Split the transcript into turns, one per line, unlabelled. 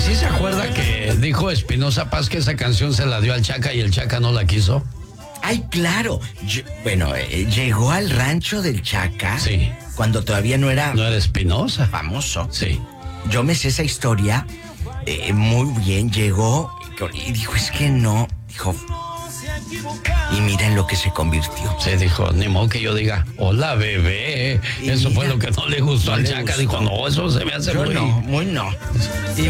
¿Sí se acuerda que dijo Espinoza Paz que esa canción se la dio al Chaca y el Chaca no la quiso?
Ay, claro. Llegó al rancho del Chaca.
Sí.
Cuando todavía no era...
¿No era Espinoza?
Famoso.
Sí.
Yo me sé esa historia muy bien. Llegó y dijo, es que no. Dijo... Y miren lo que se convirtió.
Se dijo, ni modo que yo diga, hola bebé.
Y
eso
mira,
fue lo que no le gustó
no
al
le
Chaca.
gustó.
Dijo, no, eso se me hace
Yo
muy...
no, muy no.